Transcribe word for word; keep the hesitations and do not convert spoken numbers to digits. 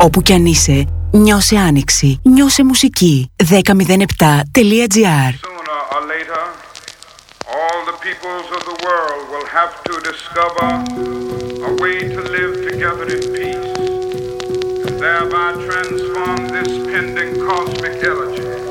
Όπου κι αν είσαι, νιώσε άνοιξη, νιώσε μουσική. δέκα μηδέν επτά τελεία τζι άρ. All the peoples of the world will have to discover a way to live together in peace and thereby transform this pending cosmic elegy